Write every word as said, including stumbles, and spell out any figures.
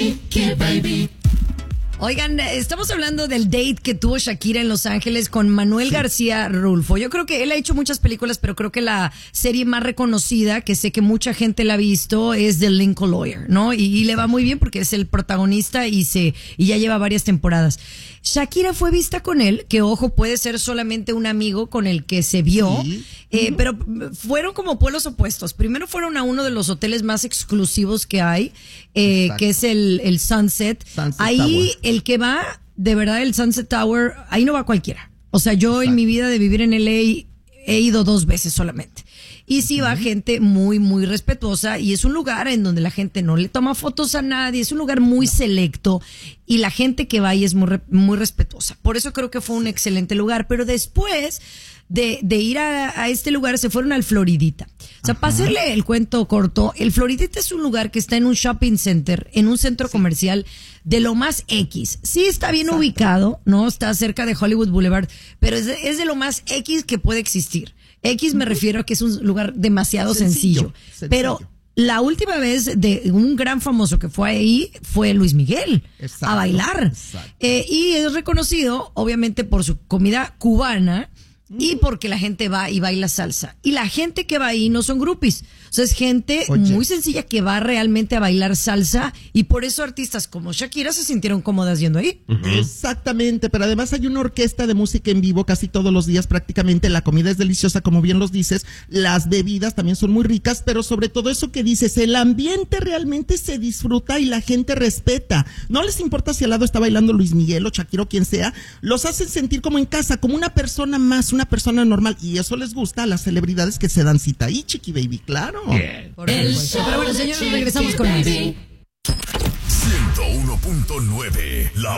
Chiqui Baby. Oigan, estamos hablando del date que tuvo Shakira en Los Ángeles con Manuel sí. García Rulfo. Yo creo que él ha hecho muchas películas, pero creo que la serie más reconocida, que sé que mucha gente la ha visto, es The Lincoln Lawyer, ¿no? Y, y le va muy bien porque es el protagonista y se y ya lleva varias temporadas. Shakira fue vista con él, que ojo, puede ser solamente un amigo con el que se vio, sí. eh, uh-huh. pero fueron como pueblos opuestos. Primero fueron a uno de los hoteles más exclusivos que hay, eh, que es el, el Sunset. Sunset Ahí Tower. El que va, de verdad, el Sunset Tower, ahí no va cualquiera. O sea, yo Exacto. en mi vida de vivir en L A he ido dos veces solamente. Y sí va gente muy, muy respetuosa y es un lugar en donde la gente no le toma fotos a nadie, es un lugar muy selecto y la gente que va ahí es muy, muy respetuosa. Por eso creo que fue un excelente lugar. Pero después de, de ir a, a este lugar se fueron al Floridita. O sea, Ajá. para hacerle el cuento corto, el Floridita es un lugar que está en un shopping center, en un centro sí. comercial de lo más X. Sí está bien Exacto. ubicado, ¿no? Está cerca de Hollywood Boulevard, pero es de, es de lo más X que puede existir. X me refiero a que es un lugar demasiado sencillo, sencillo, sencillo. Pero la última vez de un gran famoso que fue ahí fue Luis Miguel Exacto. a bailar. Eh, y es reconocido obviamente por su comida cubana y porque la gente va y baila salsa. Y la gente que va ahí no son groupies. O sea, es gente Oye. muy sencilla que va realmente a bailar salsa y por eso artistas como Shakira se sintieron cómodas yendo ahí. Uh-huh. Exactamente, pero además hay una orquesta de música en vivo casi todos los días prácticamente. La comida es deliciosa, como bien los dices. Las bebidas también son muy ricas, pero sobre todo eso que dices, el ambiente realmente se disfruta y la gente respeta. No les importa si al lado está bailando Luis Miguel o Shakira o quien sea. Los hacen sentir como en casa, como una persona más, una persona normal. Y eso les gusta a las celebridades que se dan cita ahí, Chiqui Baby, claro. Bien. Pero bueno, señores, regresamos con más. ciento uno punto nueve, la